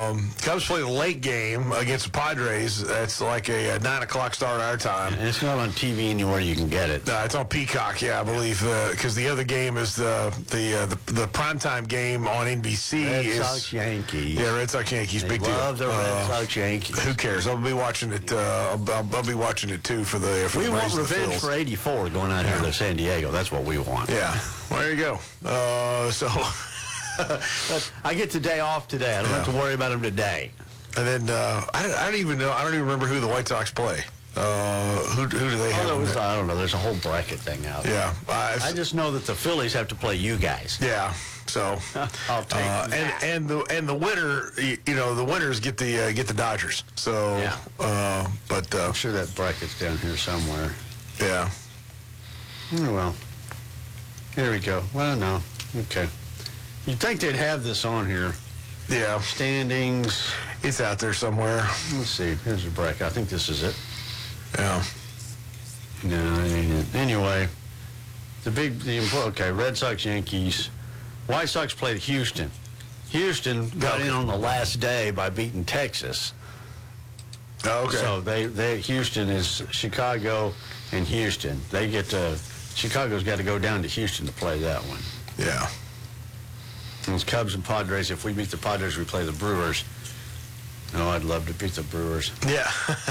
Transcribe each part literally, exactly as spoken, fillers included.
Um, Cubs play the late game against the Padres. That's like a, a nine o'clock start our time. And it's not on T V anywhere you can get it. Uh, it's on Peacock, yeah, I believe, because uh, the other game is the the uh, the, the primetime game on N B C. Red is, Sox Yankees. Yeah, Red Sox Yankees, They big deal. love the Red Uh, Sox Yankees. Who cares? I'll be watching it. Uh, I'll, I'll, I'll be watching it too for the. For We the want Rays and the revenge Phils. for eighty-four going out here to San Diego. That's what we want. Yeah, well, there you go. Uh, so, But I get the day off today. I don't Yeah. have to worry about them today. and then uh, I, don't, I don't even know. I don't even remember who the White Sox play. Uh, who, who do they have? Although in it's, there? I don't know. There's a whole bracket thing out there. Yeah, I, I just know that the Phillies have to play you guys. yeah. So, I'll take uh, and that. and the and the winner, you, you know, the winners get the uh, get the Dodgers. So, Yeah. uh, but uh, I'm sure that bracket's down here somewhere. yeah, Oh, well. Here we go. Well, no. Okay. You'd think they'd have this on here. yeah, Standings. it's out there somewhere. Let's see. Here's the bracket. I think this is it. Yeah, No, it ain't it. Anyway, the big, the okay, Red Sox, Yankees. White Sox played Houston. Houston got Okay. in on the last day by beating Texas. oh, okay. So they, they, Houston is Chicago and Houston. They get to, Chicago's got to go down to Houston to play that one. yeah, And it's Cubs and Padres. If we beat the Padres, we play the Brewers. Oh, I'd love to beat the Brewers. yeah,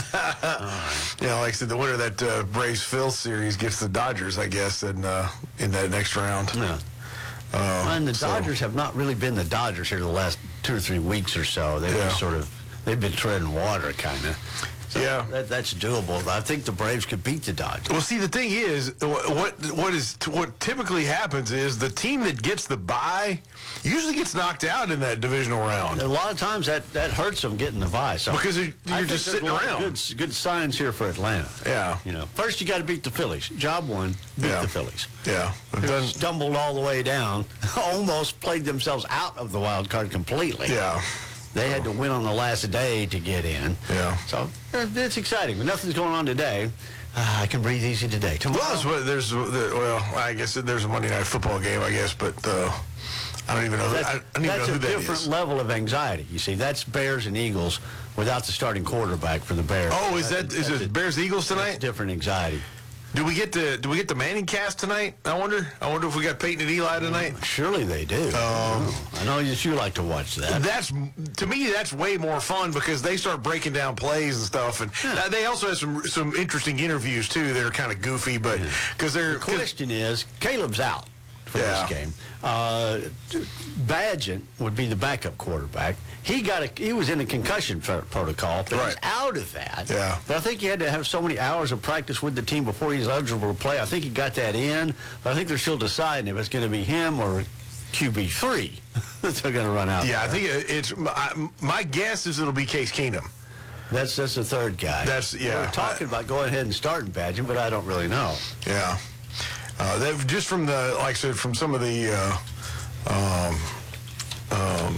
yeah. Like I said, the winner of that uh, Braves Phil series gets the Dodgers, I guess, in uh, in that next round. Yeah. Uh, And the so- Dodgers have not really been the Dodgers here the last two or three weeks or so. They've Yeah. just sort of, they've been treading water, kind of. So Yeah. that, that's doable. I think the Braves could beat the Dodgers. Well, see, the thing is, wh- what what is what typically happens is the team that gets the bye usually gets knocked out in that divisional round A lot of times that, that hurts them getting the bye. So because you're I think just there's sitting a lot of around. Good, good signs here for Atlanta. Yeah, You know, first you got to beat the Phillies. Job one, beat Yeah. the Phillies. yeah. They've They done- stumbled all the way down, almost played themselves out of the wild card completely. yeah, They had to win on the last day to get in. yeah. So uh, it's exciting. But nothing's going on today. Uh, I can breathe easy today. Tomorrow, Well, it's- there's the- well, I guess there's a Monday night football game, I guess, but uh, I don't even know. Who, I, that's, I don't even know that's who a that different is. level of anxiety. You see, that's Bears and Eagles without the starting quarterback for the Bears. Oh, is that That's- is that's it a- Bears Eagles that's tonight? different anxiety. Do we get the do we get the Manning cast tonight? I wonder. I wonder if we got Peyton and Eli tonight. Surely they do. Um, I know that you like to watch that. That's to me. That's way more fun because they start breaking down plays and stuff, and Yeah. they also have some some interesting interviews too. That are kind of goofy, but because they're The 'cause- question is, Caleb's out for Yeah. this game. Uh, Badgett would be the backup quarterback. He got a, he was in a concussion pro- protocol, but he's Right. out of that. Yeah. But I think he had to have so many hours of practice with the team before he's eligible to play. I think he got that in, but I think they're still deciding if it's going to be him or Q B three that they're going to run out. yeah, I there. think it's my, my guess is it'll be Case Keenum. That's that's the third guy. That's- yeah, We're talking I- about going ahead and starting Badgett, but I don't really know. Yeah, uh, that, just from the like I said from some of the. Uh, um, um,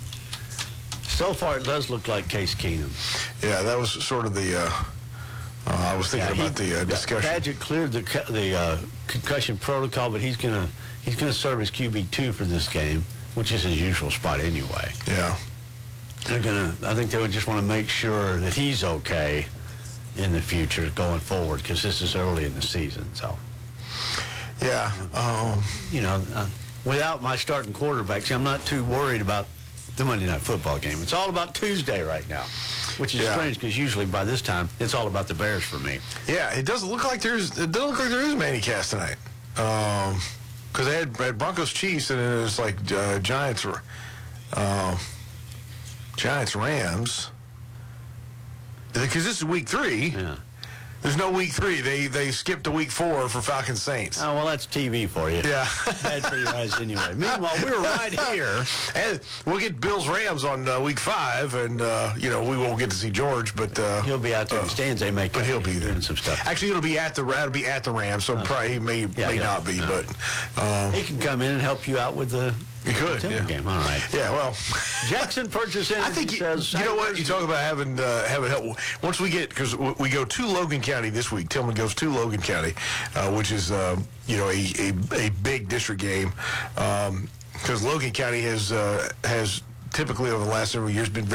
So far, it does look like Case Keenum. yeah, that was sort of the. Uh, uh, I was thinking Yeah, he- about the uh, discussion. Badgett cleared the co- the uh, concussion protocol, but he's gonna he's gonna serve as Q B two for this game, which is his usual spot anyway. Yeah, They're gonna. I think they would just want to make sure that he's okay in the future going forward, because this is early in the season. So yeah. Um, you know, uh, without my starting quarterback, see, I'm not too worried about the Monday Night Football game. It's all about Tuesday right now, which is Yeah. strange because usually by this time it's all about the Bears for me. Yeah, it doesn't look like there's it doesn't look like there is a Manny cast tonight. Um, because they had, had Broncos Chiefs and it was like uh, Giants or uh, Giants Rams. Because this is week three. Yeah. There's no week three. They they skipped to week four for Falcons Saints. Oh, well, that's T V for you. Yeah. Bad for your eyes anyway. Meanwhile, we're right here. And we'll get Bills Rams on uh, week five, and uh, you know we won't get to see George, but uh, He'll be out there in uh, the stands. They make but he'll be there doing some stuff. Actually, it'll be at the it'll be at the Rams, so probably he may Yeah, may yeah. not be, No. but um, He can come in and help you out with the he could. Timber Yeah. game. All right. Yeah. Well, Jackson Purchase Energy I think you, says, you know what you talk about having uh, having help. Once we get because we go to Logan County this week. Tillman goes to Logan County, uh, which is uh, you know a, a, a big district game because Logan County has uh, has typically over the last several years been very